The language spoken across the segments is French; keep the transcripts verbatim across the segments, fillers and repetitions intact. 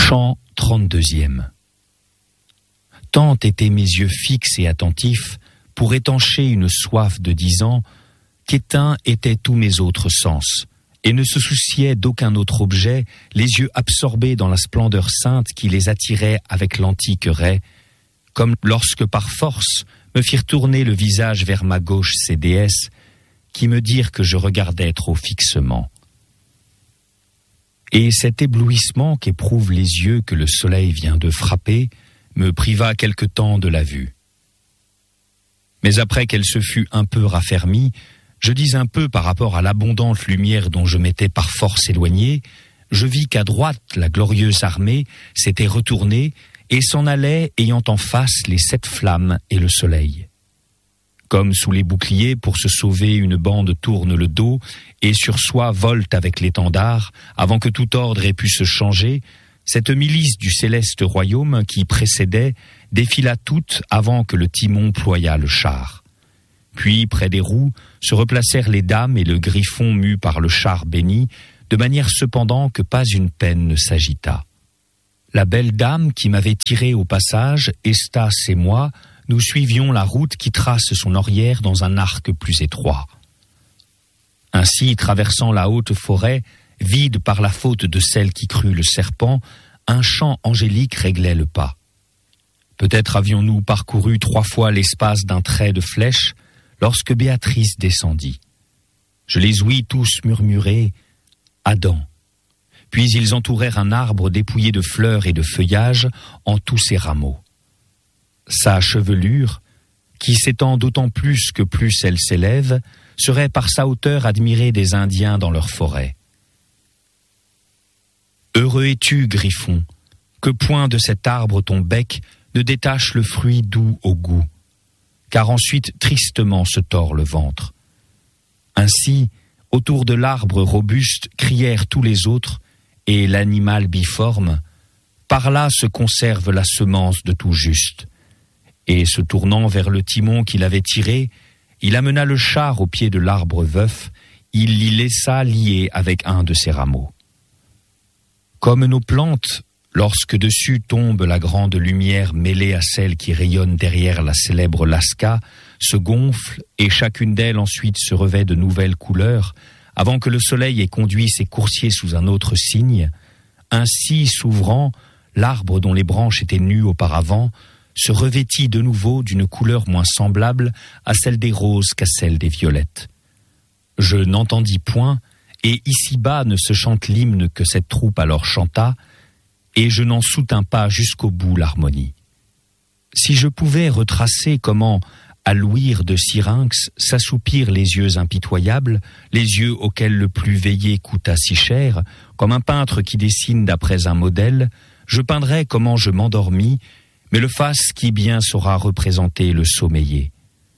Chant trente-deuxième. Tant étaient mes yeux fixes et attentifs pour étancher une soif de dix ans, qu'éteints étaient tous mes autres sens, et ne se souciaient d'aucun autre objet, les yeux absorbés dans la splendeur sainte qui les attirait avec l'antique raie, comme lorsque par force me firent tourner le visage vers ma gauche ces déesses, qui me dirent que je regardais trop fixement. Et cet éblouissement qu'éprouvent les yeux que le soleil vient de frapper me priva quelque temps de la vue. Mais après qu'elle se fut un peu raffermie, je dis un peu par rapport à l'abondante lumière dont je m'étais par force éloigné, je vis qu'à droite la glorieuse armée s'était retournée et s'en allait ayant en face les sept flammes et le soleil. Comme sous les boucliers, pour se sauver, une bande tourne le dos et sur soi volte avec l'étendard, avant que tout ordre ait pu se changer, cette milice du céleste royaume qui précédait défila toute avant que le timon ployât le char. Puis, près des roues, se replacèrent les dames et le griffon mu par le char béni, de manière cependant que pas une peine ne s'agita. La belle dame qui m'avait tiré au passage, Estas et moi, nous suivions la route qui trace son orière dans un arc plus étroit. Ainsi, traversant la haute forêt, vide par la faute de celle qui crut le serpent, un chant angélique réglait le pas. Peut-être avions-nous parcouru trois fois l'espace d'un trait de flèche, lorsque Béatrice descendit. Je les ouïs tous murmurer « Adam ». Puis ils entourèrent un arbre dépouillé de fleurs et de feuillage en tous ses rameaux. Sa chevelure, qui s'étend d'autant plus que plus elle s'élève, serait par sa hauteur admirée des Indiens dans leur forêt. Heureux es-tu, griffon, que point de cet arbre ton bec ne détache le fruit doux au goût, car ensuite tristement se tord le ventre. Ainsi, autour de l'arbre robuste crièrent tous les autres, et l'animal biforme, par là se conserve la semence de tout juste. Et se tournant vers le timon qu'il avait tiré, il amena le char au pied de l'arbre veuf, il l'y laissa lié avec un de ses rameaux. Comme nos plantes, lorsque dessus tombe la grande lumière mêlée à celle qui rayonne derrière la célèbre Lasca, se gonfle et chacune d'elles ensuite se revêt de nouvelles couleurs, avant que le soleil ait conduit ses coursiers sous un autre signe, ainsi s'ouvrant, l'arbre dont les branches étaient nues auparavant, se revêtit de nouveau d'une couleur moins semblable à celle des roses qu'à celle des violettes. Je n'entendis point, et ici-bas ne se chante l'hymne que cette troupe alors chanta, et je n'en soutins pas jusqu'au bout l'harmonie. Si je pouvais retracer comment, à l'ouïr de Syrinx, s'assoupirent les yeux impitoyables, les yeux auxquels le plus veillé coûta si cher, comme un peintre qui dessine d'après un modèle, je peindrais comment je m'endormis, mais le fasse qui bien saura représenter le sommeillé.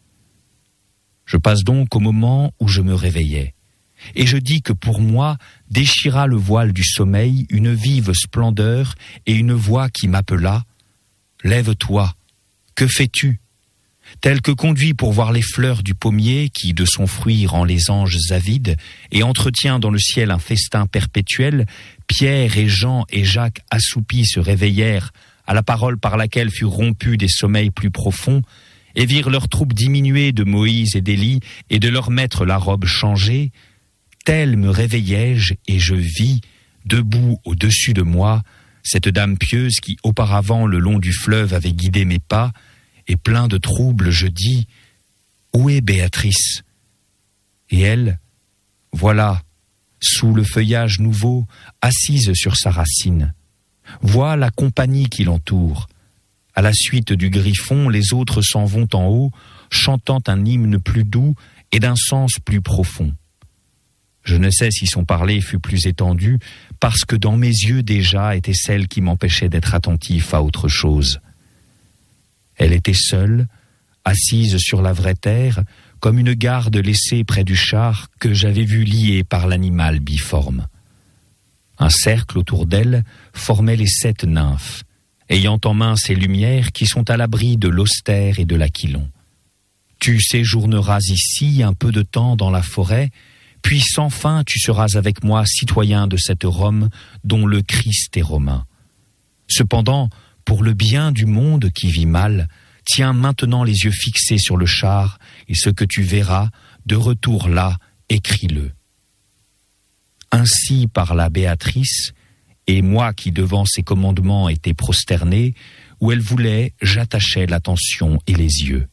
Je passe donc au moment où je me réveillais, et je dis que pour moi déchira le voile du sommeil une vive splendeur et une voix qui m'appela « Lève-toi, que fais-tu » tel que conduit pour voir les fleurs du pommier qui de son fruit rend les anges avides et entretient dans le ciel un festin perpétuel, Pierre et Jean et Jacques assoupis se réveillèrent à la parole par laquelle furent rompus des sommeils plus profonds, et virent leur troupe diminuer de Moïse et d'Élie, et de leur maître la robe changée, tel me réveillai-je, et je vis, debout au-dessus de moi, cette dame pieuse qui auparavant le long du fleuve avait guidé mes pas, et plein de trouble je dis, « Où est Béatrice ?» Et elle, voilà, sous le feuillage nouveau, assise sur sa racine. Vois la compagnie qui l'entoure. À la suite du griffon, les autres s'en vont en haut, chantant un hymne plus doux et d'un sens plus profond. Je ne sais si son parler fut plus étendu, parce que dans mes yeux déjà était celle qui m'empêchait d'être attentif à autre chose. Elle était seule, assise sur la vraie terre, comme une garde laissée près du char que j'avais vu lié par l'animal biforme. Un cercle autour d'elle formait les sept nymphes, ayant en main ces lumières qui sont à l'abri de l'austère et de l'aquilon. Tu séjourneras ici un peu de temps dans la forêt, puis sans fin tu seras avec moi citoyen de cette Rome dont le Christ est romain. Cependant, pour le bien du monde qui vit mal, tiens maintenant les yeux fixés sur le char, et ce que tu verras, de retour là, écris-le. » Ainsi parla Béatrice, et moi qui devant ses commandements étais prosterné, où elle voulait, j'attachais l'attention et les yeux.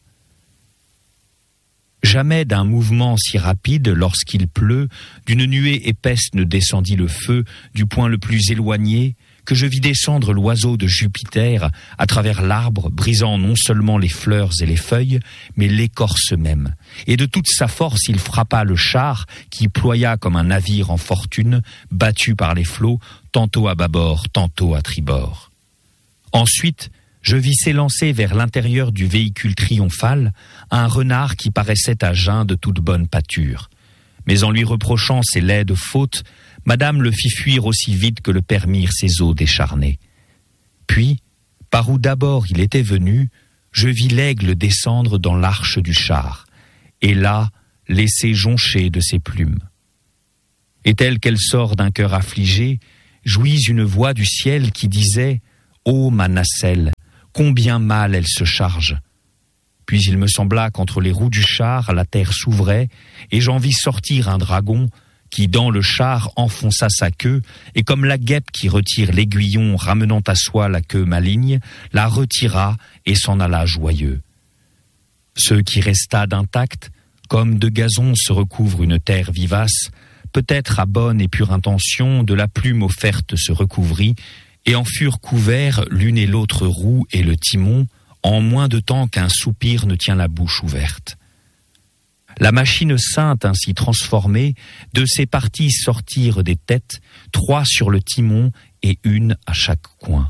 Jamais d'un mouvement si rapide, lorsqu'il pleut, d'une nuée épaisse ne descendit le feu du point le plus éloigné, que je vis descendre l'oiseau de Jupiter à travers l'arbre, brisant non seulement les fleurs et les feuilles, mais l'écorce même. Et de toute sa force, il frappa le char, qui ploya comme un navire en fortune, battu par les flots, tantôt à bâbord, tantôt à tribord. Ensuite, je vis s'élancer vers l'intérieur du véhicule triomphal un renard qui paraissait à jeun de toute bonne pâture. Mais en lui reprochant ses laides fautes, Madame le fit fuir aussi vite que le permirent ses os décharnés. Puis, par où d'abord il était venu, je vis l'aigle descendre dans l'arche du char, et là, laisser joncher de ses plumes. Et telle qu'elle sort d'un cœur affligé, jouis une voix du ciel qui disait « Ô ma nacelle, combien mal elle se charge !» Puis il me sembla qu'entre les roues du char, la terre s'ouvrait, et j'en vis sortir un dragon, qui dans le char enfonça sa queue, et comme la guêpe qui retire l'aiguillon ramenant à soi la queue maligne, la retira et s'en alla joyeux. Ce qui resta d'intact, comme de gazon se recouvre une terre vivace, peut-être à bonne et pure intention de la plume offerte se recouvrit, et en furent couverts l'une et l'autre roue et le timon, en moins de temps qu'un soupir ne tient la bouche ouverte. La machine sainte ainsi transformée, de ses parties sortirent des têtes, trois sur le timon et une à chaque coin.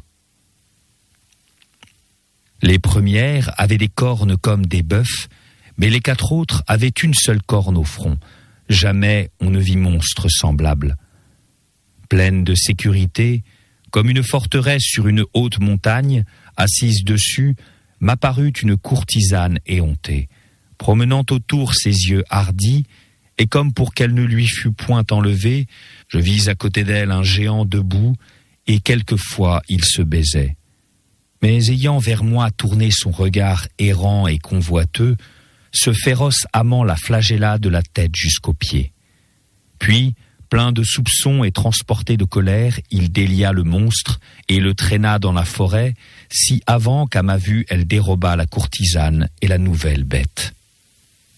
Les premières avaient des cornes comme des bœufs, mais les quatre autres avaient une seule corne au front. Jamais on ne vit monstre semblable. Pleine de sécurité, comme une forteresse sur une haute montagne, assise dessus, m'apparut une courtisane éhontée, promenant autour ses yeux hardis, et comme pour qu'elle ne lui fût point enlevée, je vis à côté d'elle un géant debout, et quelquefois il se baisait. Mais ayant vers moi tourné son regard errant et convoiteux, ce féroce amant la flagella de la tête jusqu'aux pieds. Puis, plein de soupçons et transporté de colère, il délia le monstre et le traîna dans la forêt, si avant qu'à ma vue elle déroba la courtisane et la nouvelle bête.